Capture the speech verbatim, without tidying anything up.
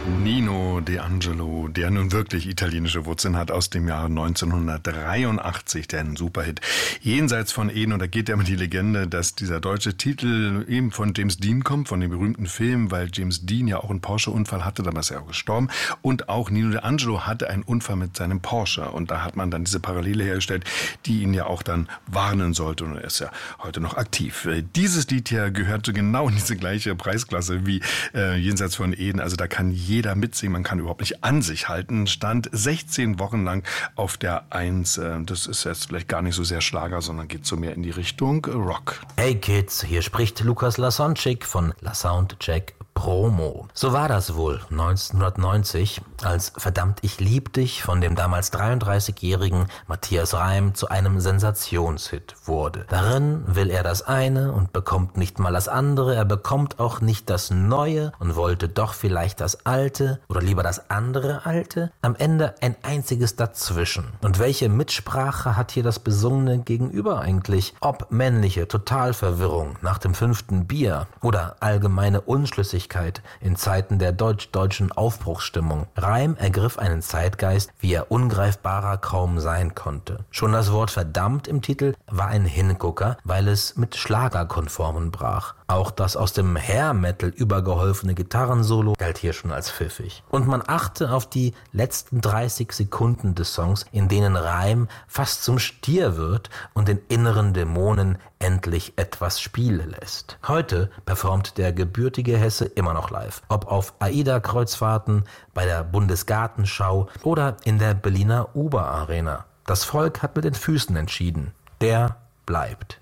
Nino D'Angelo, der nun wirklich italienische Wurzeln hat, aus dem Jahre neunzehnhundertdreiundachtzig, der ein Superhit Jenseits von Eden. Und da geht ja immer die Legende, dass dieser deutsche Titel eben von James Dean kommt, von dem berühmten Film, weil James Dean ja auch einen Porsche-Unfall hatte, damals ist er auch gestorben. Und auch Nino D'Angelo hatte einen Unfall mit seinem Porsche. Und da hat man dann diese Parallele hergestellt, die ihn ja auch dann warnen sollte. Und er ist ja heute noch aktiv. Dieses Lied hier gehört genau in diese gleiche Preisklasse wie äh, Jenseits von Eden. Also da kann jeder mitsingen, man kann überhaupt nicht an sich halten. Stand sechzehn Wochen lang auf der Eins. Das ist jetzt vielleicht gar nicht so sehr Schlager, sondern geht so mehr in die Richtung Rock. Hey Kids, hier spricht Lukas Lasonczyk von La Soundcheck Promo. So war das wohl neunzehnhundertneunzig, als Verdammt, ich lieb dich von dem damals dreiunddreißigjährigen Matthias Reim zu einem Sensationshit wurde. Darin will er das eine und bekommt nicht mal das andere, er bekommt auch nicht das Neue und wollte doch vielleicht das Alte oder lieber das andere Alte. Am Ende ein einziges Dazwischen. Und welche Mitsprache hat hier das Besungene gegenüber eigentlich? Ob männliche Totalverwirrung nach dem fünften Bier oder allgemeine Unschlüssigkeit in Zeiten der deutsch-deutschen Aufbruchsstimmung. Reim ergriff einen Zeitgeist, wie er ungreifbarer kaum sein konnte. Schon das Wort verdammt im Titel war ein Hingucker, weil es mit Schlagerkonformen brach. Auch das aus dem Hair-Metal übergeholfene Gitarrensolo galt hier schon als pfiffig. Und man achte auf die letzten dreißig Sekunden des Songs, in denen Reim fast zum Stier wird und den inneren Dämonen endlich etwas spielen lässt. Heute performt der gebürtige Hesse immer noch live. Ob auf AIDA-Kreuzfahrten, bei der Bundesgartenschau oder in der Berliner Uber Arena. Das Volk hat mit den Füßen entschieden. Der bleibt.